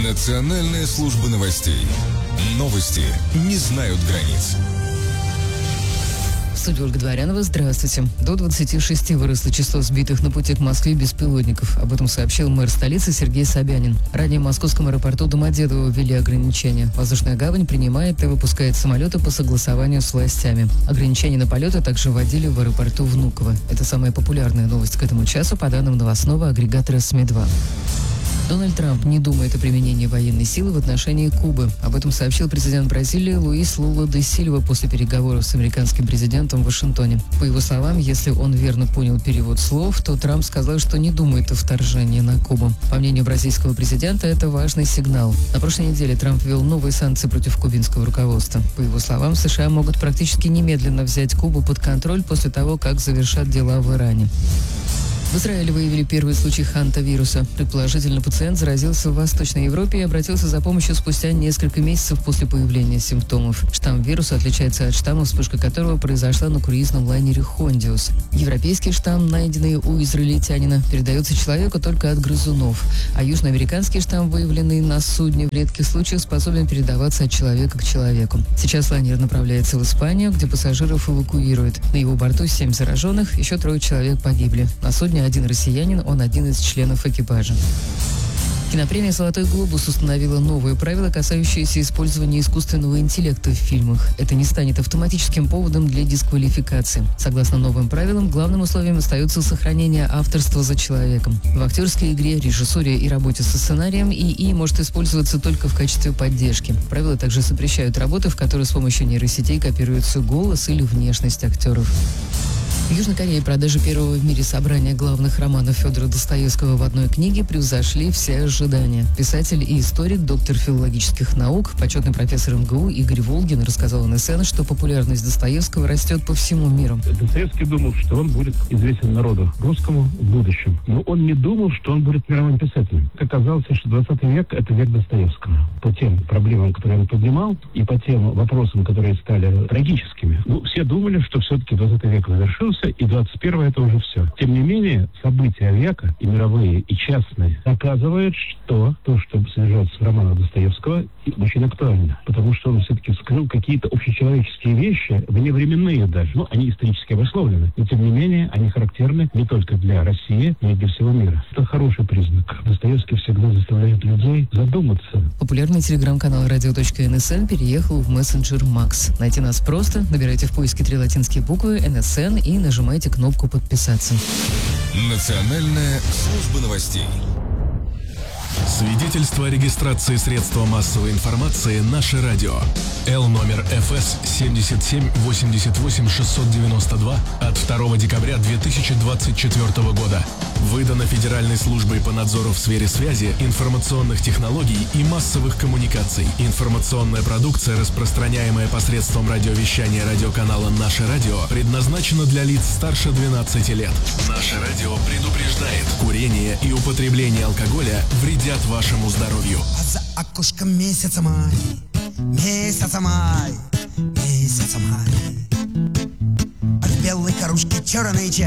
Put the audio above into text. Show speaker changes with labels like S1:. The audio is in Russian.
S1: Национальная служба новостей. Новости не знают границ.
S2: В студии Ольга Дворянова. Здравствуйте. До 26 выросло число сбитых на пути к Москве беспилотников. Об этом сообщил мэр столицы Сергей Собянин. Ранее в московском аэропорту Домодедово ввели ограничения. Воздушная гавань принимает и выпускает самолеты по согласованию с властями. Ограничения на полеты также вводили в аэропорту Внуково. Это самая популярная новость к этому часу по данным новостного агрегатора СМИ-2. Дональд Трамп не думает о применении военной силы в отношении Кубы. Об этом сообщил президент Бразилии Луис Лула де Сильва после переговоров с американским президентом в Вашингтоне. По его словам, если он верно понял перевод слов, то Трамп сказал, что не думает о вторжении на Кубу. По мнению бразильского президента, это важный сигнал. На прошлой неделе Трамп ввел новые санкции против кубинского руководства. По его словам, США могут практически немедленно взять Кубу под контроль после того, как завершат дела в Иране. В Израиле выявили первый случай хантавируса. Предположительно, пациент заразился в Восточной Европе и обратился за помощью спустя несколько месяцев после появления симптомов. Штамм вируса отличается от штамма, вспышка которого произошла на круизном лайнере «Хондиус». Европейский штамм, найденный у израильтянина, передается человеку только от грызунов, а южноамериканский штамм, выявленный на судне, в редких случаях способен передаваться от человека к человеку. Сейчас лайнер направляется в Испанию, где пассажиров эвакуируют. На его борту 7 зараженных, еще 3 человек погибли. На судне 1 россиянин, он один из членов экипажа. Кинопремия «Золотой глобус» установила новые правила, касающиеся использования искусственного интеллекта в фильмах. Это не станет автоматическим поводом для дисквалификации. Согласно новым правилам, главным условием остается сохранение авторства за человеком. В актерской игре, режиссуре и работе со сценарием ИИ может использоваться только в качестве поддержки. Правила также запрещают работы, в которых с помощью нейросетей копируется голос или внешность актеров. В Южной Корее продажи первого в мире собрания главных романов Федора Достоевского в одной книге превзошли все ожидания. Писатель и историк, доктор филологических наук, почетный профессор МГУ Игорь Волгин рассказал НСН, что популярность Достоевского растет по всему миру.
S3: Достоевский думал, что он будет известен народу русскому в будущем. Но он не думал, что он будет мировым писателем. Оказалось, что 20 век – это век Достоевского. По тем проблемам, которые он поднимал, и по тем вопросам, которые стали трагическими. Все думали, что все-таки 20 век завершился, и 21 это уже все. Тем не менее, события века, и мировые, и частные, доказывают, что то, что содержится в романах Достоевского, очень актуально. Потому что он все-таки вскрыл какие-то общечеловеческие вещи, вневременные даже. Они исторически обусловлены. Но, тем не менее, они характерны не только для России, но и для всего мира. Это хороший признак. Достоевский всегда заставляет людей задуматься.
S2: Популярный телеграм-канал radio.nsn переехал в мессенджер Макс. Найти нас просто. Набирайте в поиске 3 латинские буквы НСН и нажимайте кнопку «Подписаться».
S1: Национальная служба новостей.
S4: Свидетельство о регистрации средства массовой информации «Наше радио». Л номер ФС 77-88-692 от 2 декабря 2024 года. Выдано Федеральной службой по надзору в сфере связи, информационных технологий и массовых коммуникаций. Информационная продукция, распространяемая посредством радиовещания радиоканала «Наше радио», предназначена для лиц старше 12 лет. «Наше радио» предупреждает: курение и употребление алкоголя вредят вашему здоровью.
S5: А за окошком месяца май, месяца май, месяца май. А в белой кружке черный чай.